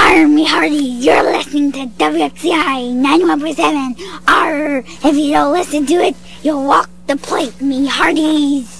Me Hardy, you're listening to WXCI 91.7. If you don't listen to it, you'll walk the plank, me Hardies.